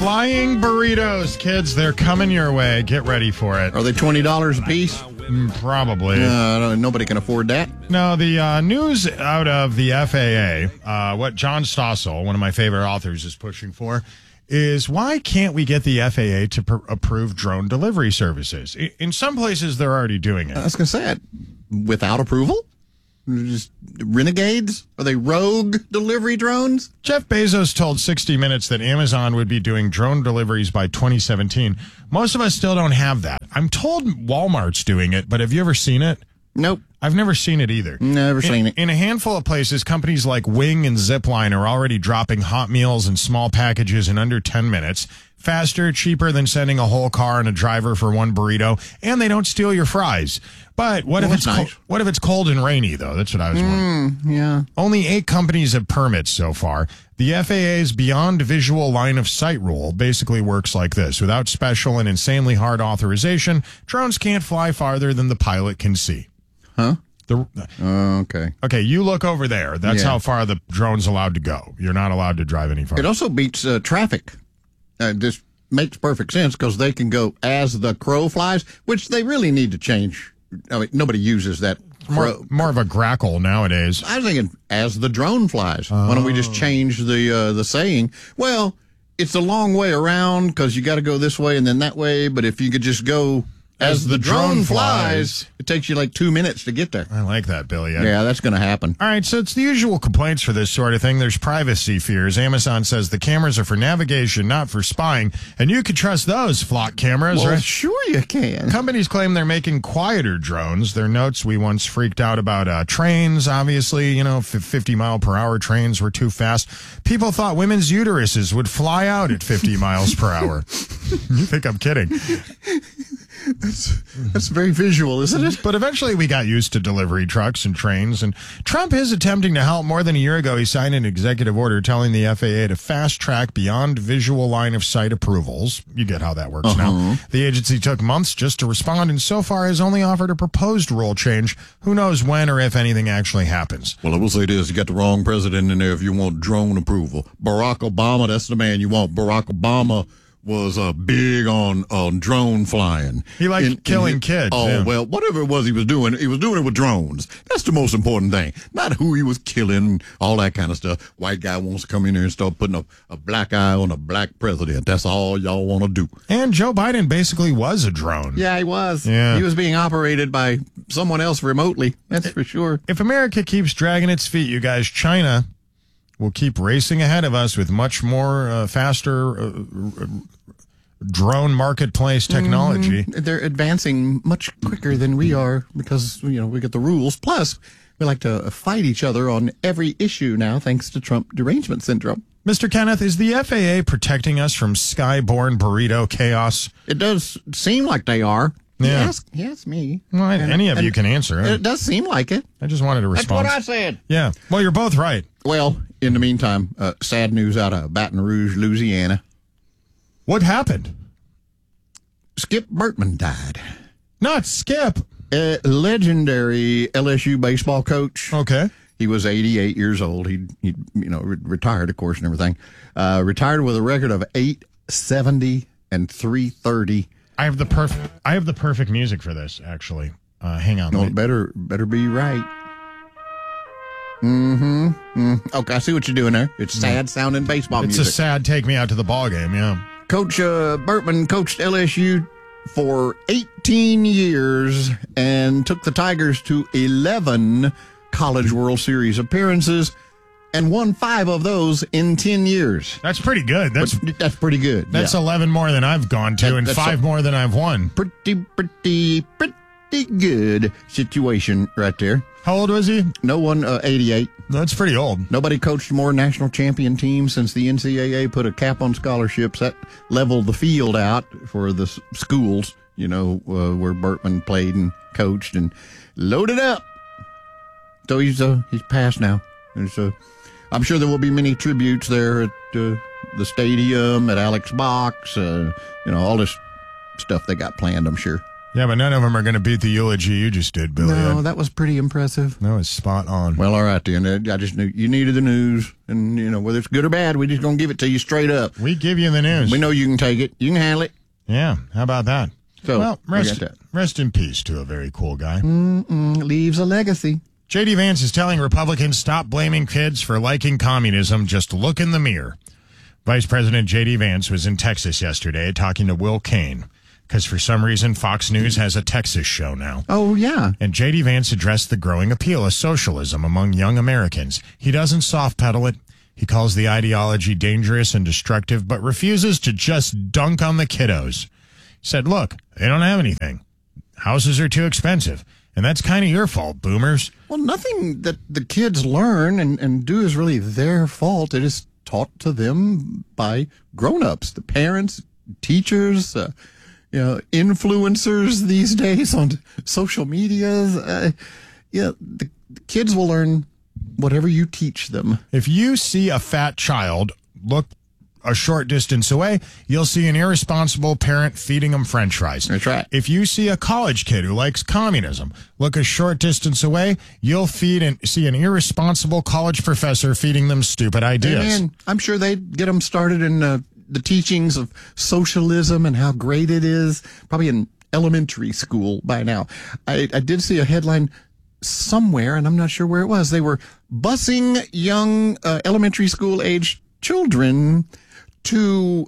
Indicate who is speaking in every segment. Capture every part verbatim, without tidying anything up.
Speaker 1: Flying burritos, kids, they're coming your way. Get ready for it.
Speaker 2: Are they twenty dollars a piece?
Speaker 1: Mm, Probably.
Speaker 2: Uh, nobody can afford that.
Speaker 1: No, the uh, news out of the F A A, uh, what John Stossel, one of my favorite authors, is pushing for, is why can't we get the F A A to pr- approve drone delivery services? I- in some places, they're already doing it.
Speaker 2: I was going to say it. Without approval? Just renegades? Are they rogue delivery drones?
Speaker 1: Jeff Bezos told sixty minutes that Amazon would be doing drone deliveries by twenty seventeen. Most of us still don't have that. I'm told Walmart's doing it, but have you ever seen it?
Speaker 2: Nope.
Speaker 1: I've never seen it either.
Speaker 2: Never seen
Speaker 1: in,
Speaker 2: it.
Speaker 1: In a handful of places, companies like Wing and Zipline are already dropping hot meals and small packages in under ten minutes. Faster, cheaper than sending a whole car and a driver for one burrito, and they don't steal your fries. But what
Speaker 2: Well,
Speaker 1: if it's
Speaker 2: that's
Speaker 1: co-
Speaker 2: nice.
Speaker 1: what if it's cold and rainy, though? That's what I was wondering.
Speaker 2: Mm, yeah.
Speaker 1: Only eight companies have permits so far. The F A A's Beyond Visual Line of Sight rule basically works like this. Without special and insanely hard authorization, drones can't fly farther than the pilot can see.
Speaker 2: Huh?
Speaker 1: The,
Speaker 2: Uh, okay.
Speaker 1: okay, you look over there. That's
Speaker 2: Yeah.
Speaker 1: how far the drone's allowed to go. You're not allowed to drive any
Speaker 2: It
Speaker 1: farther.
Speaker 2: also beats uh, traffic. Uh, this makes perfect sense because they can go as the crow flies, which they really need to change. I mean, nobody uses that
Speaker 1: More,
Speaker 2: crow.
Speaker 1: more of a grackle nowadays.
Speaker 2: I was thinking as the drone flies. Why don't we just change the uh, the saying? Well, it's a long way around because you got to go this way and then that way. But if you could just go as, the, drone, flies, it takes you like two minutes to get there.
Speaker 1: I like that, Billy.
Speaker 2: Yeah, that's going to happen.
Speaker 1: All right, so it's the usual complaints for this sort of thing. There's privacy fears. Amazon says the cameras are for navigation, not for spying. And you could trust those flock cameras,
Speaker 2: Well,
Speaker 1: right?
Speaker 2: sure you can.
Speaker 1: Companies claim they're making quieter drones. Their notes, we once freaked out about uh, trains, obviously. You know, f- fifty mile per hour trains were too fast. People thought women's uteruses would fly out at fifty miles per hour. You think I'm kidding.
Speaker 2: That's very visual, isn't it?
Speaker 1: But eventually we got used to delivery trucks and trains, and Trump is attempting to help. More than a year ago, he signed an executive order telling the F A A to fast-track beyond visual line of sight approvals. You get how that works
Speaker 2: Uh-huh.
Speaker 1: now. The agency took months just to respond, and so far has only offered a proposed rule change. Who knows when or if anything actually happens.
Speaker 2: Well, I will say this. You got the wrong president in there if you want drone approval. Barack Obama, that's the man you want. Barack Obama was uh, big on on drone flying.
Speaker 1: He liked
Speaker 2: In- in
Speaker 1: killing
Speaker 2: his-
Speaker 1: kids,
Speaker 2: Oh,
Speaker 1: yeah.
Speaker 2: well, whatever it was he was doing, he was doing it with drones. That's the most important thing. Not who he was killing, all that kind of stuff. White guy wants to come in there and start putting a, a black eye on a black president. That's all y'all want to do.
Speaker 1: And Joe Biden basically was a drone.
Speaker 2: Yeah, he was.
Speaker 1: Yeah.
Speaker 2: He was being operated by someone else remotely. That's for sure.
Speaker 1: If America keeps dragging its feet, you guys, China will keep racing ahead of us with much more uh, faster uh, r- drone marketplace technology.
Speaker 2: Mm, they're advancing much quicker than we are because, you know, we get the rules. Plus, we like to fight each other on every issue now thanks to Trump derangement syndrome.
Speaker 1: Mister Kenneth, is the F A A protecting us from skyborne burrito chaos?
Speaker 2: It does seem like they are.
Speaker 1: Yeah.
Speaker 2: Yes, yes, me.
Speaker 1: Well,
Speaker 2: And-
Speaker 1: any of
Speaker 2: and
Speaker 1: you can answer.
Speaker 2: It does seem like it.
Speaker 1: I just wanted a
Speaker 2: That's
Speaker 1: response.
Speaker 2: what I said.
Speaker 1: Yeah. Well, you're both right.
Speaker 2: Well, in the meantime, uh, sad news out of Baton Rouge, Louisiana.
Speaker 1: What happened?
Speaker 2: Skip Bertman died.
Speaker 1: Not Skip.
Speaker 2: A legendary L S U baseball coach.
Speaker 1: Okay.
Speaker 2: He was eighty-eight years old. He, he you know, re- retired, of course, and everything. Uh, retired with a record of eight seventy and three thirty.
Speaker 1: I have the perfect. I have the perfect music for this. Actually, uh, hang on.
Speaker 2: No,
Speaker 1: let
Speaker 2: it
Speaker 1: me-
Speaker 2: better better be right. Mm-hmm. Mm. Okay, I see what you're doing there. It's sad sounding baseball
Speaker 1: It's a
Speaker 2: music.
Speaker 1: sad take me out to the ball game. Yeah.
Speaker 2: Coach uh, Bertman coached L S U for eighteen years and took the Tigers to eleven College World Series appearances and won five of those in ten years.
Speaker 1: That's pretty good. That's
Speaker 2: But that's pretty good.
Speaker 1: that's
Speaker 2: yeah.
Speaker 1: eleven more than I've gone to,
Speaker 2: That-
Speaker 1: and
Speaker 2: that's
Speaker 1: five
Speaker 2: a-
Speaker 1: more than I've won.
Speaker 2: pretty, pretty, pretty good situation right there.
Speaker 1: How old was he?
Speaker 2: No one, uh, eighty-eight.
Speaker 1: That's pretty old.
Speaker 2: Nobody coached more national champion teams since the N C double A put a cap on scholarships. That leveled the field out for the s- schools, you know, uh, where Bertman played and coached and loaded up. So he's uh, he's passed now. There's, uh, I'm sure there will be many tributes there at uh, the stadium, at Alex Box, uh, you know, all this stuff they got planned, I'm sure.
Speaker 1: Yeah, but none of them are going to beat the eulogy you just did, Billy.
Speaker 2: No,
Speaker 1: Ed.
Speaker 2: that was pretty impressive.
Speaker 1: That was spot on.
Speaker 2: Well, all right, then. I just knew you needed the news, and, you know, whether it's good or bad, we're just going to give it to you straight up.
Speaker 1: We give you the news.
Speaker 2: We know you can take it. You can handle it.
Speaker 1: Yeah, how about that?
Speaker 2: So,
Speaker 1: well, rest,
Speaker 2: that.
Speaker 1: rest in peace to a very cool guy.
Speaker 2: Mm-mm, leaves a legacy.
Speaker 1: J D. Vance is telling Republicans stop blaming kids for liking communism. Just look in the mirror. Vice President J D. Vance was in Texas yesterday talking to Will Cain, because for some reason Fox News has a Texas show now.
Speaker 2: Oh, yeah.
Speaker 1: And J D. Vance addressed the growing appeal of socialism among young Americans. He doesn't soft pedal it. He calls the ideology dangerous and destructive, but refuses to just dunk on the kiddos. He said, look, they don't have anything. Houses are too expensive. And that's kind of your fault, boomers.
Speaker 2: Well, nothing that the kids learn and, and do is really their fault. It is taught to them by grown-ups, the parents, teachers, uh, you know, influencers these days on social media. Uh, yeah, the, the kids will learn whatever you teach them.
Speaker 1: If you see a fat child look a short distance away, you'll see an irresponsible parent feeding them French fries.
Speaker 2: That's right.
Speaker 1: If you see a college kid who likes communism look a short distance away, you'll feed and see an irresponsible college professor feeding them stupid ideas.
Speaker 2: And I'm sure they'd get them started in uh, the teachings of socialism and how great it is, probably in elementary school by now. I, I did see a headline somewhere, and I'm not sure where it was. They were busing young uh, elementary school age children to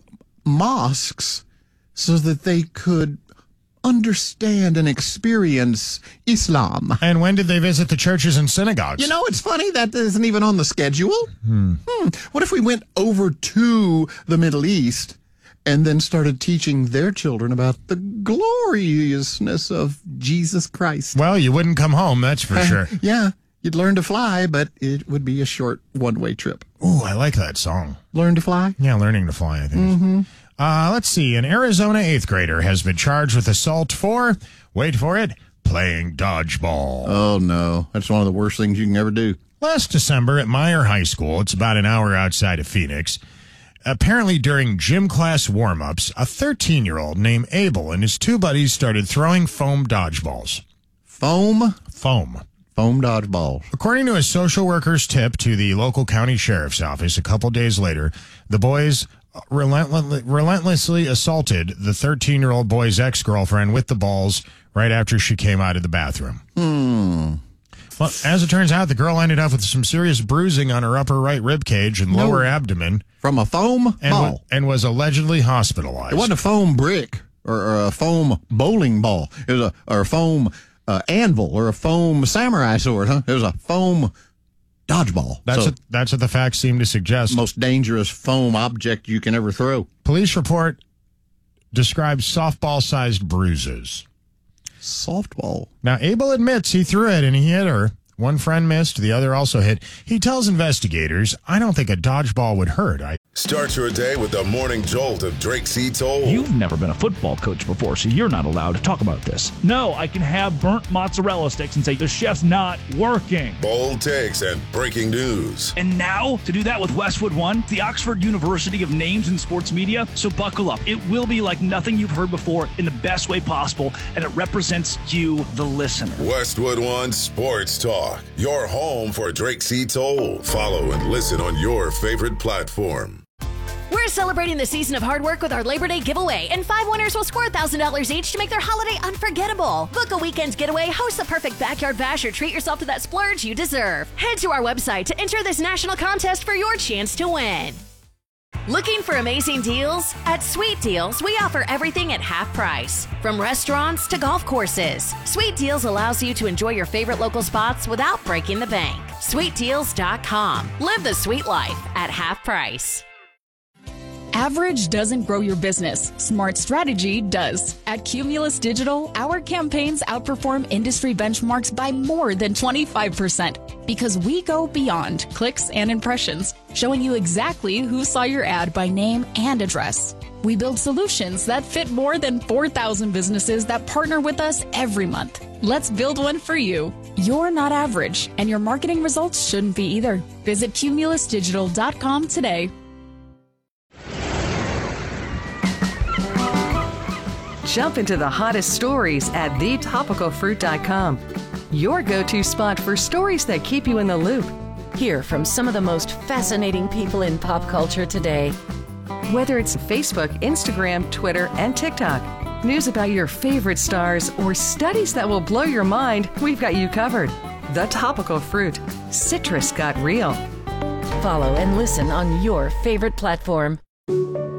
Speaker 2: mosques so that they could understand and experience Islam.
Speaker 1: And when did they visit the churches and synagogues?
Speaker 2: You know, it's funny that isn't even on the schedule. Hmm. Hmm. What if we went over to the Middle East and then started teaching their children about the gloriousness of Jesus Christ?
Speaker 1: Well, you wouldn't come home, that's for
Speaker 2: Uh,
Speaker 1: sure.
Speaker 2: Yeah, you'd learn to fly, but it would be a short one-way trip.
Speaker 1: Ooh, I like that song.
Speaker 2: Learn to fly?
Speaker 1: Yeah, learning to fly, I think. Mm-hmm. Uh, let's see. An Arizona eighth grader has been charged with assault for, wait for it, playing dodgeball.
Speaker 2: Oh, no. That's one of the worst things you can ever do.
Speaker 1: Last December at Meyer High School, it's about an hour outside of Phoenix, apparently during gym class warm-ups, a thirteen-year-old named Abel and his two buddies started throwing foam dodgeballs.
Speaker 2: Foam?
Speaker 1: Foam.
Speaker 2: Foam dodgeballs.
Speaker 1: According to a social worker's tip to the local county sheriff's office a couple days later, the boys relentlessly, relentlessly assaulted the thirteen-year-old boy's ex-girlfriend with the balls right after she came out of the bathroom.
Speaker 2: Hmm.
Speaker 1: Well, as it turns out, the girl ended up with some serious bruising on her upper right rib cage and
Speaker 2: No.
Speaker 1: lower abdomen.
Speaker 2: From a foam
Speaker 1: and,
Speaker 2: ball.
Speaker 1: and was allegedly hospitalized.
Speaker 2: It wasn't a foam brick or, or a foam bowling ball. It was a or a foam uh, anvil or a foam samurai sword, huh? It was a foam dodgeball.
Speaker 1: That's
Speaker 2: so,
Speaker 1: what, that's what the facts seem to suggest.
Speaker 2: most dangerous foam object you can ever throw.
Speaker 1: Police report describes softball-sized bruises.
Speaker 2: Softball.
Speaker 1: Now, Abel admits he threw it and he hit her. One friend missed, the other also hit. He tells investigators, I don't think a dodgeball would hurt. I
Speaker 3: Start your day with the morning jolt of Drake C. Toll.
Speaker 4: You've never been a football coach before, so you're not allowed to talk about this. No, I can have burnt mozzarella sticks and say the chef's not working.
Speaker 3: Bold takes and breaking news.
Speaker 4: And now, to do that with Westwood One, the Oxford University of Names in Sports Media. So buckle up. It will be like nothing you've heard before in the best way possible, and it represents you, the listener.
Speaker 3: Westwood One Sports Talk. Your home for Drake C. Toll. Follow and listen on your favorite platform.
Speaker 5: We're celebrating the season of hard work with our Labor Day giveaway, and five winners will score one thousand dollars each to make their holiday unforgettable. Book a weekend's getaway, host the perfect backyard bash, or treat yourself to that splurge you deserve. Head to our website to enter this national contest for your chance to win. Looking for amazing deals? At Sweet Deals, we offer everything at half price. From restaurants to golf courses, Sweet Deals allows you to enjoy your favorite local spots without breaking the bank. sweet deals dot com. Live the sweet life at half price.
Speaker 6: Average doesn't grow your business. Smart strategy does. At Cumulus Digital, our campaigns outperform industry benchmarks by more than twenty-five percent because we go beyond clicks and impressions, showing you exactly who saw your ad by name and address. We build solutions that fit more than four thousand businesses that partner with us every month. Let's build one for you. You're not average, and your marketing results shouldn't be either. Visit cumulus digital dot com today.
Speaker 7: Jump into the hottest stories at the topical fruit dot com. Your go-to spot for stories that keep you in the loop.
Speaker 8: Hear from some of the most fascinating people in pop culture today.
Speaker 7: Whether it's Facebook, Instagram, Twitter, and TikTok, news about your favorite stars, or studies that will blow your mind, we've got you covered. The Topical Fruit. Citrus got real.
Speaker 8: Follow and listen on your favorite platform.